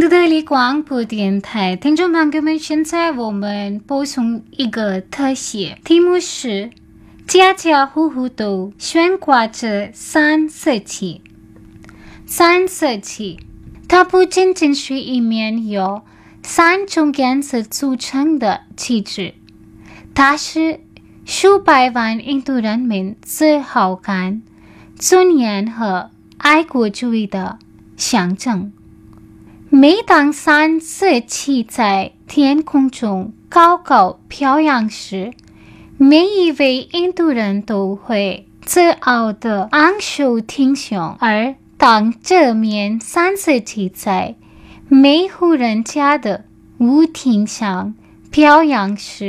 印度德里广播电台听众朋友们，现在我们播送一个特写，题目是家家户户都悬挂着三色旗。三色旗，它不仅仅是一面由3种颜色组成的旗帜，它是数百万印度人民自豪感、尊严和爱国主义的象征。每当三色旗在天空中高高飘扬时，每一位印度人都会自傲地昂首挺胸，而当这面三色旗在每户人家的屋顶上飘扬时，